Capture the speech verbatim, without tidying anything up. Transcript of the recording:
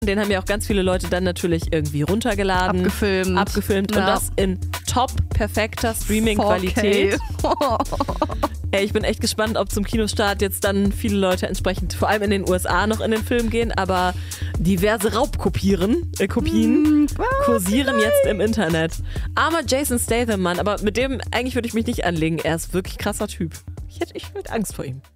Den haben ja auch ganz viele Leute dann natürlich irgendwie runtergeladen. Abgefilmt. Abgefilmt. Ja. Und das in top perfekter Streaming-Qualität. Ey, ich bin echt gespannt, ob zum Kinostart jetzt dann viele Leute entsprechend, vor allem in den U S A, noch in den Film gehen. Aber diverse Raubkopieren, äh, Kopien Mm, kursieren jetzt im Internet. Armer Jason Statham, Mann. Aber mit dem eigentlich würde ich mich nicht anlegen. Er ist wirklich krasser Typ. Ich hätte, ich hätte Angst vor ihm.